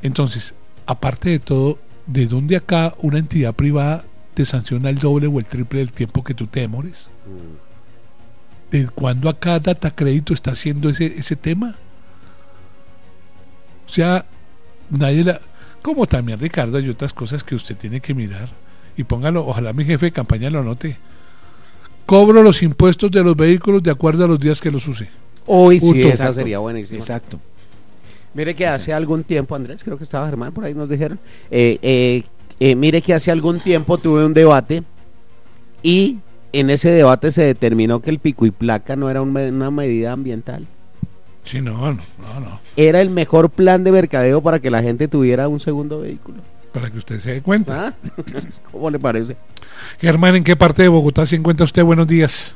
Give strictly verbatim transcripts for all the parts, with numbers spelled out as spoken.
Entonces, aparte de todo, ¿de dónde acá una entidad privada te sanciona el doble o el triple del tiempo que tú te demores? ¿De cuándo acá Data Crédito está haciendo ese, ese tema? O sea, nadie la... Como también, Ricardo, hay otras cosas que usted tiene que mirar. Y póngalo, ojalá mi jefe de campaña lo anote. Cobro los impuestos de los vehículos de acuerdo a los días que los use. Uy, sí, Punto. esa sería buenísima. Exacto. Mire que hace algún tiempo, Andrés, creo que estaba Germán, por ahí nos dijeron, eh, eh, eh, mire que hace algún tiempo tuve un debate y en ese debate se determinó que el pico y placa no era un, una medida ambiental. Sí, no, no, no, no. Era el mejor plan de mercadeo para que la gente tuviera un segundo vehículo. Para que usted se dé cuenta. ¿Ah? ¿Cómo le parece? Germán, ¿en qué parte de Bogotá se encuentra usted? Buenos días.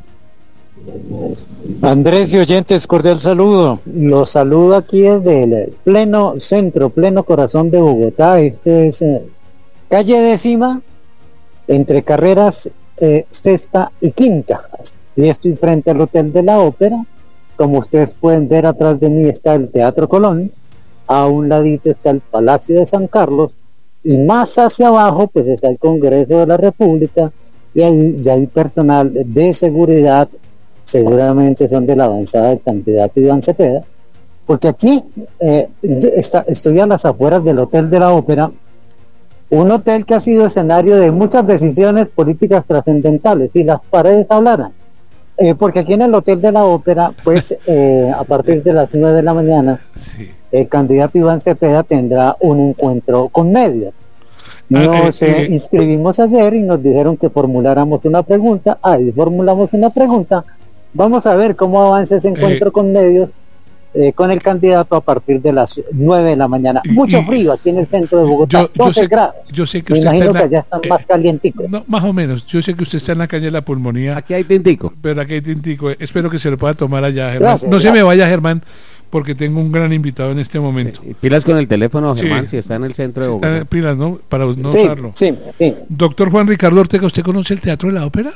Andrés y oyentes, cordial saludo. Los saludo aquí desde el pleno centro, pleno corazón de Bogotá. Este es eh, calle décima, entre carreras eh, sexta y quinta. Y estoy frente al Hotel de la Ópera. Como ustedes pueden ver, atrás de mí está el Teatro Colón, a un ladito está el Palacio de San Carlos, y más hacia abajo pues está el Congreso de la República, y ahí ya hay personal de seguridad, seguramente son de la avanzada del candidato Iván Cepeda, porque aquí eh, está, estoy a las afueras del Hotel de la Ópera, un hotel que ha sido escenario de muchas decisiones políticas trascendentales, si las paredes hablaran. Eh, porque aquí en el Hotel de la Ópera, pues eh, a partir de las nueve de la mañana, sí, el candidato Iván Cepeda tendrá un encuentro con medios. Nos eh, eh, inscribimos ayer y nos dijeron que formuláramos una pregunta. Ahí formulamos una pregunta. Vamos a ver cómo avanza ese encuentro eh, con medios, eh, con el candidato a partir de las nueve de la mañana. Mucho y, frío aquí en el centro de Bogotá, yo, yo doce sé, grados. Yo sé que Me usted imagino está en la, que allá están eh, más calienticos. No, más o menos. Yo sé que usted está en la calle de la Pulmonía. Aquí hay tintico. Pero aquí hay tintico. Espero que se lo pueda tomar allá, Germán. Gracias, no gracias. se me vaya, Germán, porque tengo un gran invitado en este momento. Sí, pilas con el teléfono, Germán, sí, si está en el centro de si Bogotá. Está, pilas, ¿no? Para no sí, usarlo. Sí, sí. Doctor Juan Ricardo Ortega, ¿usted conoce el Teatro de la Ópera?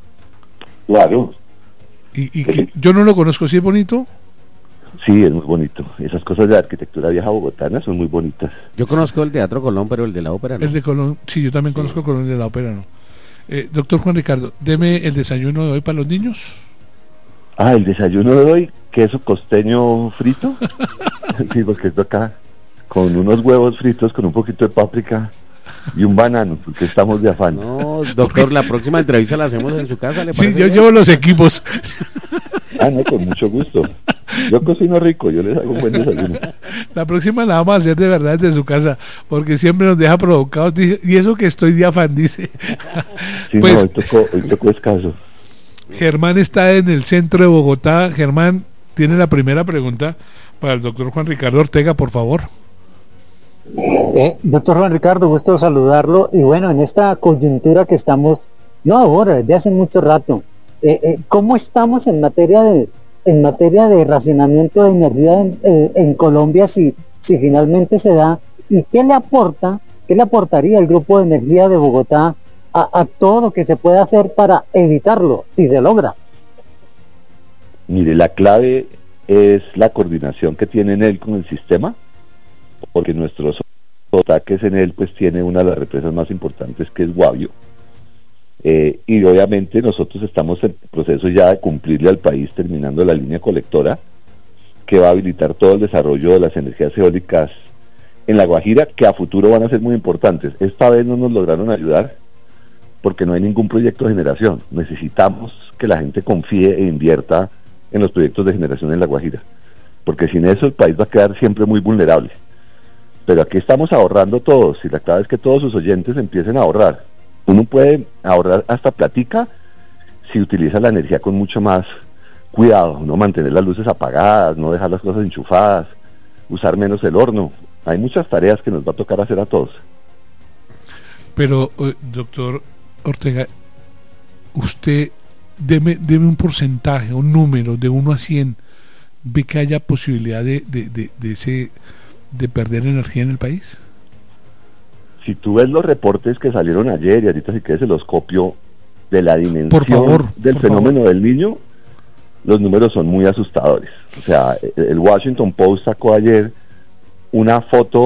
Claro. ¿Y, y que, yo no lo conozco? ¿Sí es bonito? Sí, es muy bonito. Esas cosas de arquitectura vieja bogotana son muy bonitas. Yo conozco el Teatro Colón, pero el de la Ópera no. El de Colón, sí, yo también conozco sí. el Colón de la Ópera, ¿no? Eh, doctor Juan Ricardo, deme el desayuno de hoy para los niños. Ah, el desayuno de hoy, queso costeño frito. Sí, porque esto acá, con unos huevos fritos, con un poquito de páprica y un banano, porque estamos de afán. No, doctor, la próxima entrevista la hacemos en su casa, ¿le parece? Sí, yo bien? llevo los equipos. Ah, no, con mucho gusto. Yo cocino rico, yo les hago un buen desayuno. La próxima la vamos a hacer de verdad desde su casa, porque siempre nos deja provocados. Dice, y eso que estoy de afán, dice. Sí, pues, no, hoy tocó, hoy tocó escaso. Germán está en el centro de Bogotá. Germán tiene la primera pregunta para el doctor Juan Ricardo Ortega, por favor. Eh, doctor Juan Ricardo, gusto saludarlo. Y bueno, en esta coyuntura que estamos, no ahora, desde hace mucho rato, eh, eh, ¿cómo estamos en materia de en materia de racionamiento de energía en, eh, en Colombia si, si finalmente se da? ¿Y qué le aporta, qué le aportaría el Grupo de Energía de Bogotá a, a todo lo que se puede hacer para evitarlo, si se logra? Mire, la clave es la coordinación que tiene él con el sistema, porque nuestros ataques en él pues tiene una de las represas más importantes, que es Guavio. Eh, y obviamente nosotros estamos en proceso ya de cumplirle al país, terminando la línea colectora que va a habilitar todo el desarrollo de las energías eólicas en La Guajira, que a futuro van a ser muy importantes. Esta vez no nos lograron ayudar porque no hay ningún proyecto de generación. Necesitamos que la gente confíe e invierta en los proyectos de generación en La Guajira, porque sin eso el país va a quedar siempre muy vulnerable. Pero aquí estamos ahorrando todos, y la clave es que todos sus oyentes empiecen a ahorrar. Uno puede ahorrar hasta platica si utiliza la energía con mucho más cuidado, no mantener las luces apagadas, no dejar las cosas enchufadas, usar menos el horno. Hay muchas tareas que nos va a tocar hacer a todos. Pero, eh, doctor Ortega, usted deme, deme un porcentaje, un número de uno a cien, ¿ve que haya posibilidad de, de, de, de, ese, de perder energía en el país? Si tú ves los reportes que salieron ayer, y ahorita si quieres se los copio, de la dimensión por favor, del por fenómeno favor. del Niño, los números son muy asustadores. O sea, el Washington Post sacó ayer una foto